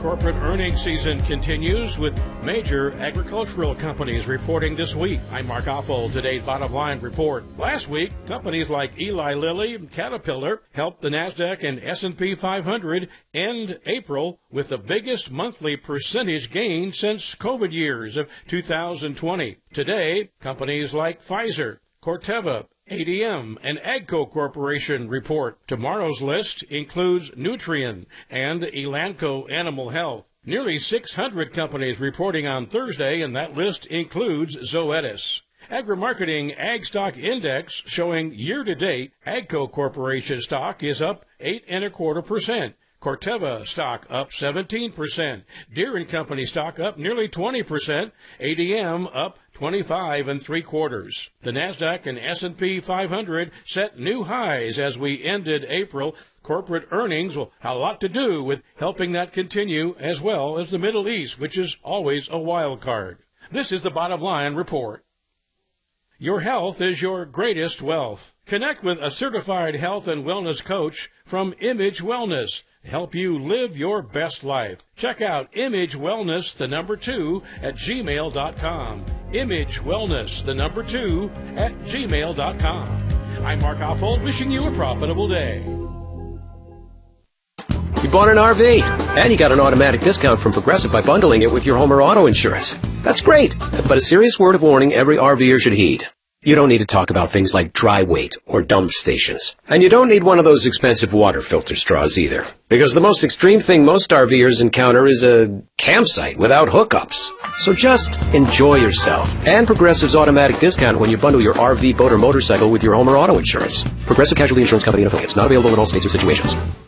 Corporate earnings season continues with major agricultural companies reporting this week. I'm Mark Oppold. Today's bottom line report. Last week, companies like Eli Lilly and Caterpillar helped the NASDAQ and S&P 500 end April with the biggest monthly percentage gain since COVID years of 2020. Today, companies like Pfizer, Corteva, ADM, and AGCO Corporation report. Tomorrow's list includes Nutrien and Elanco Animal Health. Nearly 600 companies reporting on Thursday, and that list includes Zoetis. Agri-Marketing Ag Stock Index showing year-to-date AGCO Corporation stock is up 8.25%. Corteva stock up 17%. Deere & Company stock up nearly 20%. ADM up 25 3/4. The NASDAQ and S&P 500 set new highs as we ended April. Corporate earnings will have a lot to do with helping that continue, as well as the Middle East, which is always a wild card. This is the bottom line report. Your health is your greatest wealth. Connect with a certified health and wellness coach from Image Wellness to help you live your best life. Check out Image Wellness, 2 at gmail.com. Image Wellness, 2 at gmail.com. I'm Mark Oppold, wishing you a profitable day. You bought an RV, and you got an automatic discount from Progressive by bundling it with your home or auto insurance. That's great, but a serious word of warning every RVer should heed. You don't need to talk about things like dry weight or dump stations. And you don't need one of those expensive water filter straws either. Because the most extreme thing most RVers encounter is a campsite without hookups. So just enjoy yourself. And Progressive's automatic discount when you bundle your RV, boat, or motorcycle with your home or auto insurance. Progressive Casualty Insurance Company and affiliates. Not available in all states or situations.